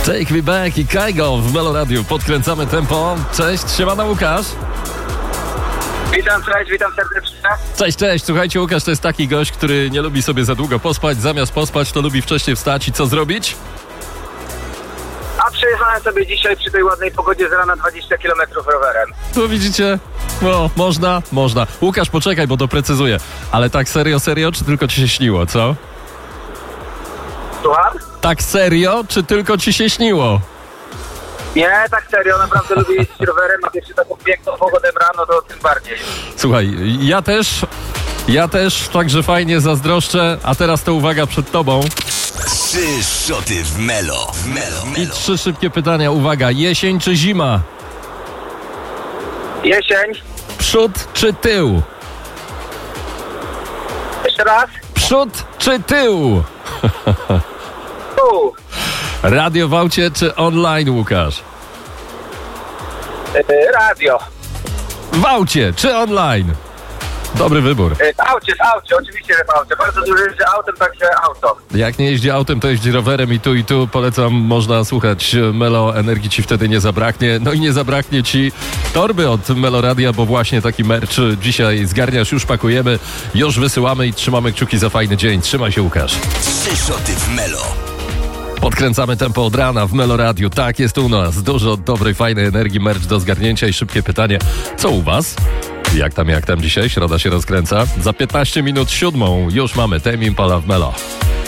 Take Me Back i Kaigo w Melo Radio. Podkręcamy tempo. Cześć, siemano Łukasz. Witam, cześć, witam serdecznie. Cześć. Słuchajcie, Łukasz to jest taki gość, który nie lubi sobie za długo pospać. Zamiast pospać, to lubi wcześniej wstać i co zrobić? A przejechałem sobie dzisiaj przy tej ładnej pogodzie z rana 20 km rowerem. Tu widzicie? No, można. Łukasz, poczekaj, bo doprecyzuję. Ale tak serio, czy tylko ci się śniło, co? Słucham? Tak serio, czy tylko ci się śniło? Nie, tak serio, naprawdę lubię jeździć rowerem, a jeszcze taką piękną pogodę rano, to tym bardziej. Słuchaj, ja też, także fajnie zazdroszczę, a teraz to uwaga przed tobą. 3 szoty w Melo. I 3 szybkie pytania, uwaga, jesień czy zima? Jesień. Przód czy tył? Jeszcze raz. Przód czy tył? Tu. Radio w aucie czy online, Łukasz? Radio. W aucie czy online? Dobry wybór. W aucie, oczywiście, że w aucie. Bardzo dużo jeżdżę autem, także auto. Jak nie jeździ autem, to jeździ rowerem i tu polecam, można słuchać Melo, energii ci wtedy nie zabraknie. No i nie zabraknie ci torby od Melo Radia, bo właśnie taki merch dzisiaj zgarniasz, już pakujemy, już wysyłamy i trzymamy kciuki za fajny dzień. Trzymaj się, Łukasz. 3 szoty w Melo. Podkręcamy tempo od rana w Melo Radio. Tak, jest u nas dużo dobrej, fajnej energii, merch do zgarnięcia i szybkie pytanie. Co u was? Jak tam dzisiaj? Środa się rozkręca. Za 15 minut 7 już mamy Tame Impala w Melo.